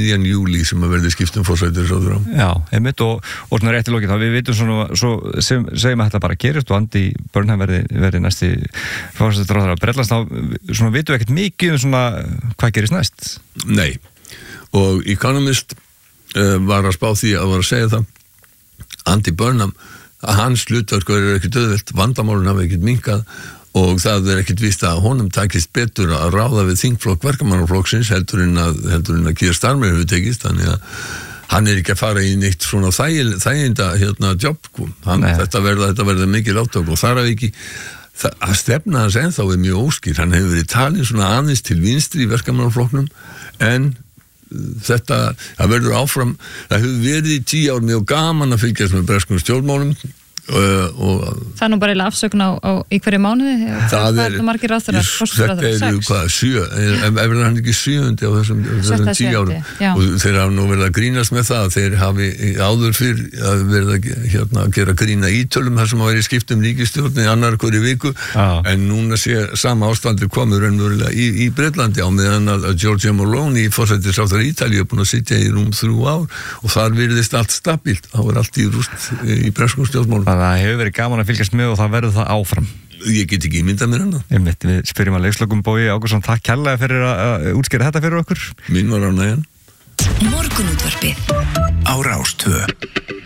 miðjan júlí sem að verði skipt forsætisráðherra. Já, einmitt og svona rétt í lokin þá við vitum svona, svo segjum að þetta bara gerist og Andy Burnham verði næsti forsætisráðherra Bretlands, þá svona vitum við ekkert mikið svona hvað gerist næst. Nei, og Economist var að spá því að var að segja það Andy Burnham, að hans hlutverk ekkert auðvelt, vandamálun hafa ekkert minkað og það ekkert víst að honum takist betur að ráða við þingflokk verkamannaflokksins heldur en að Keir Starmer hefur tekist, þannig að hann ekki að fara í neitt svona þæginda jobb, þetta verða mikið átök og þar af ekki að stefna hans ennþá mjög óskýr, hann hefur verið talin svona aðeins til vinstri í verkamannaflokknum en það verður áfram, það hefur verið í 10 ár mjög gaman að fylgjast með breskum stjórnmálum og það nú bara eiginlega afsökun á í hverju mánuði það margir ráðherrar þetta hvað, 7 ef hann ekki 7 á þessum 10 árum og þeir hafa nú verið að grínast með það þeir hafi áður fyrr að verið að gera grína ítölum þar sem að vera í skiptum ríkisstjórn í annar hverju viku en núna sé sama ástandi komið raunverulega í Bretlandi á meðan að Giorgia Meloni í forsætisráðherra Ítalíu er búin að sitja í rúm 3 ár og þar virðist allt stabílt, þá er allt í rúst í breskum stjórnmálum. Það hefur verið gaman að fylgjast með og það verður það áfram. Ég get ekki ímyndað mér annað. Við spyrjum að leikslokum Bogi Ágústsson, takk kærlega fyrir að útskýra þetta fyrir okkur. Mín var ánægjan. Morgunútvarpið á Rás 2.